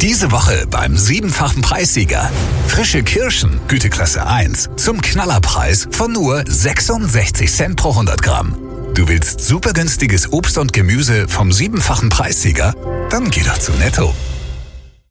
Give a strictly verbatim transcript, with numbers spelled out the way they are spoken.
Diese Woche beim siebenfachen Preissieger. Frische Kirschen, Güteklasse eins, zum Knallerpreis von nur sechsundsechzig Cent pro hundert Gramm. Du willst super günstiges Obst und Gemüse vom siebenfachen Preissieger? Dann geh doch zu Netto.